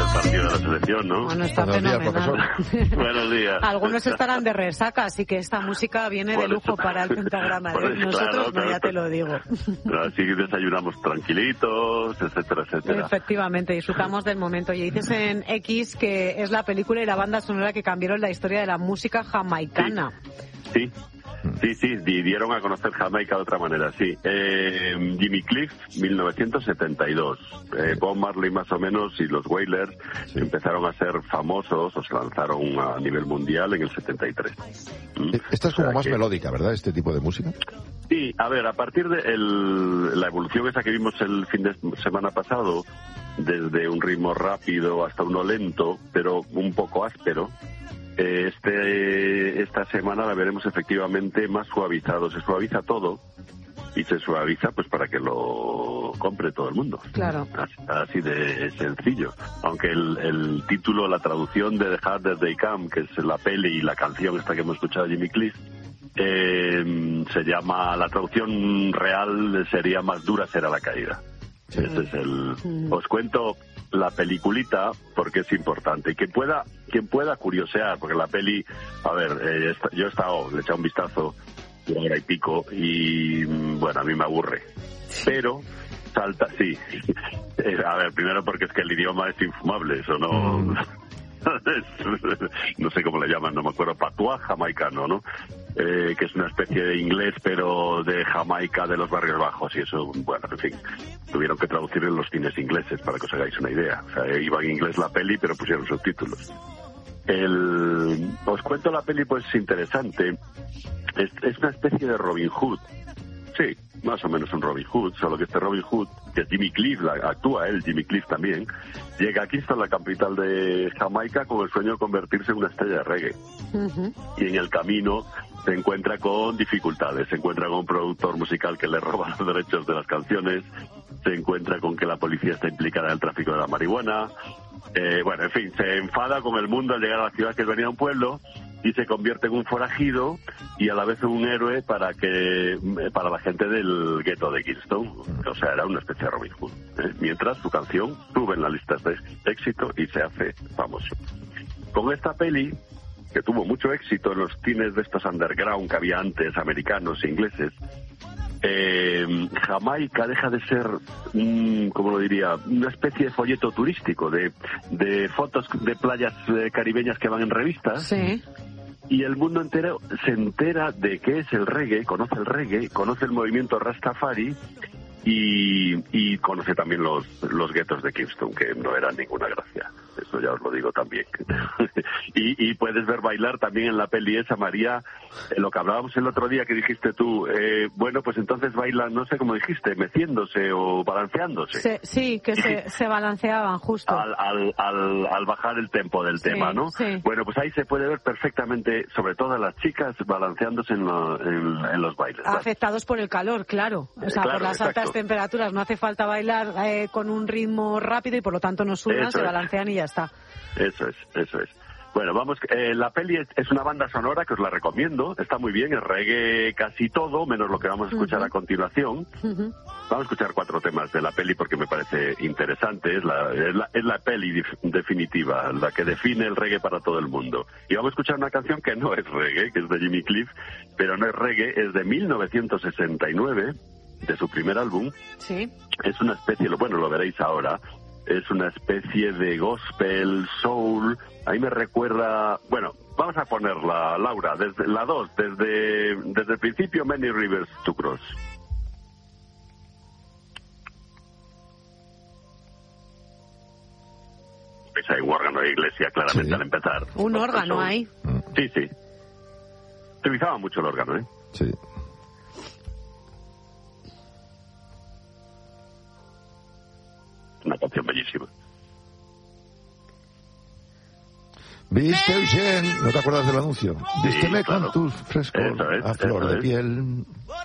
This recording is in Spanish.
el partido de la selección, ¿no? Bueno, está Buenos días, fenomenal. Buenos días. Algunos estarán de resaca, así que esta música viene de lujo para el pentagrama. Nosotros no, ya te lo digo. Así que desayunamos tranquilitos, etcétera, etcétera. Efectivamente, disfrutamos del momento. Y dices en X que es la película y la banda sonora que cambiaron la historia de la música jamaicana. Sí. Sí, dieron a conocer Jamaica de otra manera, sí. Jimmy Cliff, 1972. Bob Marley más o menos y los Wailers empezaron a ser famosos o se lanzaron a nivel mundial en el 73. Esta es como más melódica, ¿verdad? Este tipo de música. Sí, a ver, a partir de la evolución esa que vimos el fin de semana pasado, desde un ritmo rápido hasta uno lento, pero un poco áspero, esta semana la veremos efectivamente más suavizado. Se suaviza todo y se suaviza pues para que lo compre todo el mundo. Claro. Así de sencillo. Aunque el título, la traducción de The Harder They Come, que es la peli y la canción esta que hemos escuchado de Jimmy Cliff, se llama, la traducción real sería Más dura será la caída. Ese es os cuento la peliculita porque es importante. Y quien pueda curiosear, porque la peli, a ver, yo he estado, le he echado un vistazo una hora y pico y bueno, a mí me aburre. Pero salta, sí. A ver, primero porque es que el idioma es infumable, eso no... no sé cómo le llaman, no me acuerdo, patuá jamaicano, ¿no? Que es una especie de inglés, pero de Jamaica de los barrios bajos, y eso, bueno, en fin, tuvieron que traducir en los cines ingleses para que os hagáis una idea. O sea, iba en inglés la peli, pero pusieron subtítulos. Os cuento la peli, pues interesante. Es una especie de Robin Hood. Sí, más o menos un Robin Hood, solo que este Robin Hood, que Jimmy Cliff, actúa él, Jimmy Cliff también, llega a Kingston, la capital de Jamaica, con el sueño de convertirse en una estrella de reggae. Y en el camino se encuentra con dificultades, se encuentra con un productor musical que le roba los derechos de las canciones, se encuentra con que la policía está implicada en el tráfico de la marihuana, bueno, en fin, se enfada con el mundo al llegar a la ciudad, que él venía a un pueblo, y se convierte en un forajido y a la vez en un héroe para la gente del gueto de Kingston. O sea, era una especie de Robin Hood. Mientras su canción sube en las listas de éxito y se hace famoso. Con esta peli, que tuvo mucho éxito en los cines de estos underground que había antes, americanos e ingleses, Jamaica deja de ser, ¿cómo lo diría?, una especie de folleto turístico de fotos de playas caribeñas que van en revistas. Sí. Y el mundo entero se entera de qué es el reggae, conoce el movimiento Rastafari y conoce también los guetos de Kingston, que no eran ninguna gracia. Eso ya os lo digo también. y puedes ver bailar también en la peli esa, María, lo que hablábamos el otro día que dijiste tú, bueno, pues entonces bailan, no sé cómo dijiste, meciéndose o balanceándose. Sí, que se balanceaban justo. Al bajar el tempo del tema, ¿no? Sí. Bueno, pues ahí se puede ver perfectamente, sobre todo a las chicas, balanceándose en los bailes. Afectados por el calor, claro. O sea, claro, por las exacto. altas temperaturas no hace falta bailar con un ritmo rápido y por lo tanto no sudan, Eso se es. balancean y ya está. Eso es. Bueno, vamos, la peli es una banda sonora que os la recomiendo, está muy bien, es reggae casi todo, menos lo que vamos a escuchar a continuación. Vamos a escuchar 4 temas de la peli porque me parece interesante, es la peli definitiva, la que define el reggae para todo el mundo. Y vamos a escuchar una canción que no es reggae, que es de Jimmy Cliff, pero no es reggae, es de 1969, de su primer álbum. Sí. Es una especie, bueno, lo veréis ahora, es una especie de gospel, soul. Ahí me recuerda, bueno, vamos a ponerla, Laura, desde la 2, desde el principio, Many Rivers to Cross. Pues hay un órgano de iglesia, claramente, al empezar. Un órgano ahí. Sí. Se utilizaba mucho el órgano, ¿eh? Sí. Una canción bellísima. Viste, Eugene, ¿no te acuerdas del anuncio? Vísteme claro. con tus frescos Eso es, a flor eso de es. piel.